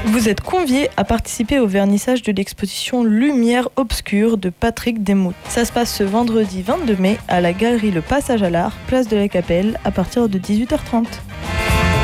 Vous êtes conviés à participer au vernissage de l'exposition Lumière obscure de Patrick Desmoulins. Ça se passe ce vendredi 22 mai à la galerie Le Passage à l'Art, place de la Capelle, à partir de 18h30.